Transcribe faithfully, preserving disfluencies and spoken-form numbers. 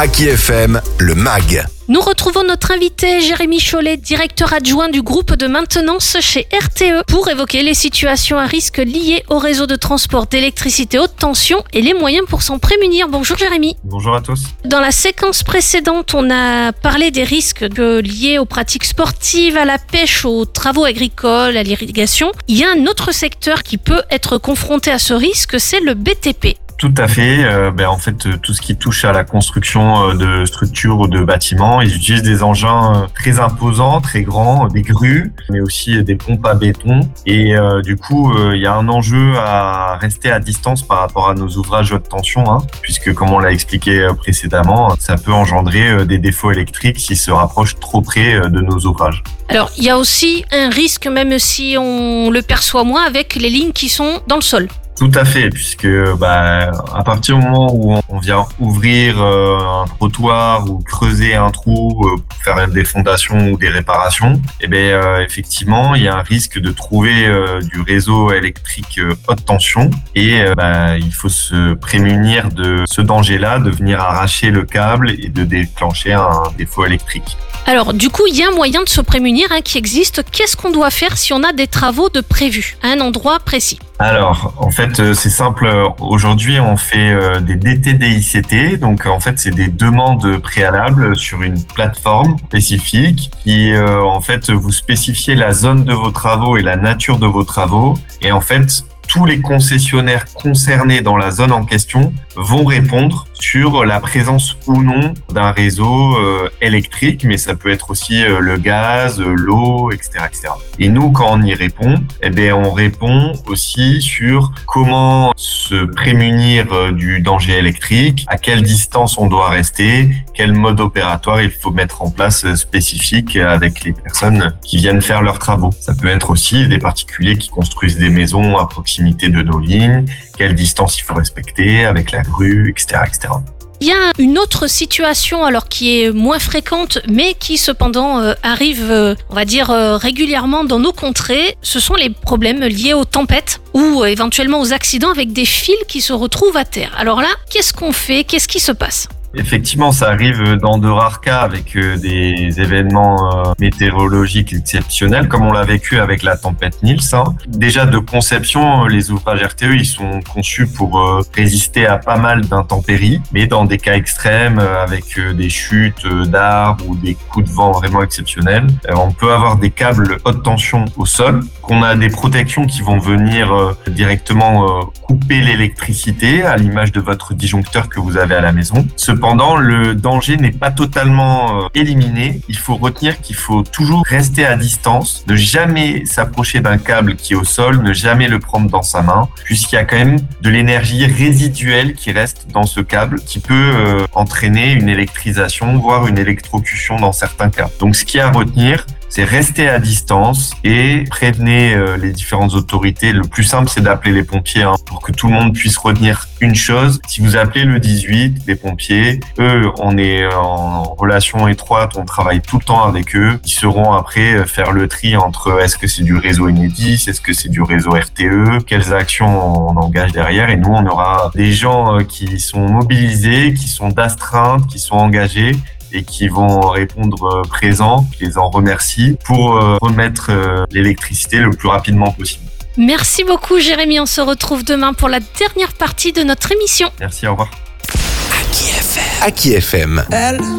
Aki F M, le M A G. Nous retrouvons notre invité Jérémy Chollet, directeur adjoint du groupe de maintenance chez R T E, pour évoquer les situations à risque liées au réseau de transport d'électricité haute tension et les moyens pour s'en prémunir. Bonjour Jérémy. Bonjour à tous. Dans la séquence précédente, on a parlé des risques liés aux pratiques sportives, à la pêche, aux travaux agricoles, à l'irrigation. Il y a un autre secteur qui peut être confronté à ce risque, c'est le B T P. Tout à fait. Euh, ben, en fait, tout ce qui touche à la construction de structures ou de bâtiments, ils utilisent des engins très imposants, très grands, des grues, mais aussi des pompes à béton. Et euh, du coup, euh, il y a un enjeu à rester à distance par rapport à nos ouvrages haute tension, hein, puisque, comme on l'a expliqué précédemment, ça peut engendrer des défauts électriques s'ils se rapprochent trop près de nos ouvrages. Alors, il y a aussi un risque, même si on le perçoit moins, avec les lignes qui sont dans le sol. Tout à fait, puisque bah, à partir du moment où on vient ouvrir euh, un trottoir ou creuser un trou euh, pour faire des fondations ou des réparations, eh bien euh, effectivement, il y a un risque de trouver euh, du réseau électrique euh, haute tension et euh, bah, il faut se prémunir de ce danger-là, de venir arracher le câble et de déclencher un défaut électrique. Alors, du coup, il y a un moyen de se prémunir hein, qui existe. Qu'est-ce qu'on doit faire si on a des travaux de prévus à un endroit précis ? Alors, en fait, c'est simple. Aujourd'hui, on fait des D T D I C T. Donc, en fait, c'est des demandes préalables sur une plateforme spécifique qui, euh, en fait, vous spécifiez la zone de vos travaux et la nature de vos travaux. Et en fait, tous les concessionnaires concernés dans la zone en question vont répondre sur la présence ou non d'un réseau euh, électrique, mais ça peut être aussi euh, le gaz, euh, l'eau, et cetera, et cetera. Et nous, quand on y répond, eh bien, on répond aussi sur comment se prémunir euh, du danger électrique, à quelle distance on doit rester, quel mode opératoire il faut mettre en place euh, spécifique avec les personnes qui viennent faire leurs travaux. Ça peut être aussi des particuliers qui construisent des maisons à proximité de nos lignes, quelle distance il faut respecter avec la grue, et cetera, et cetera. Il y a une autre situation alors qui est moins fréquente mais qui cependant euh, arrive euh, on va dire euh, régulièrement dans nos contrées, ce sont les problèmes liés aux tempêtes ou euh, éventuellement aux accidents avec des fils qui se retrouvent à terre. Alors là, qu'est-ce qu'on fait ? Qu'est-ce qui se passe ? Effectivement, ça arrive dans de rares cas avec des événements euh, météorologiques exceptionnels, comme on l'a vécu avec la tempête Nils. Hein. Déjà de conception, les ouvrages R T E, ils sont conçus pour euh, résister à pas mal d'intempéries, mais dans des cas extrêmes, euh, avec euh, des chutes euh, d'arbres ou des coups de vent vraiment exceptionnels, euh, on peut avoir des câbles haute tension au sol, qu'on a des protections qui vont venir euh, directement euh, couper l'électricité, à l'image de votre disjoncteur que vous avez à la maison. Cependant, le danger n'est pas totalement euh, éliminé. Il faut retenir qu'il faut toujours rester à distance, ne jamais s'approcher d'un câble qui est au sol, ne jamais le prendre dans sa main, puisqu'il y a quand même de l'énergie résiduelle qui reste dans ce câble, qui peut euh, entraîner une électrisation, voire une électrocution dans certains cas. Donc, ce qu'il y a à retenir, c'est rester à distance et prévenir euh, les différentes autorités. Le plus simple, c'est d'appeler les pompiers hein, pour que tout le monde puisse retenir une chose. Si vous appelez le dix-huit, les pompiers, eux, on est en relation étroite, on travaille tout le temps avec eux. Ils sauront après faire le tri entre est-ce que c'est du réseau Enedis, est-ce que c'est du réseau R T E, quelles actions on engage derrière. Et nous, on aura des gens qui sont mobilisés, qui sont d'astreinte, qui sont engagés et qui vont répondre présent, je les en remercie, pour remettre l'électricité le plus rapidement possible. Merci beaucoup Jérémy, on se retrouve demain pour la dernière partie de notre émission. Merci, au revoir. Aki F M. Aki F M.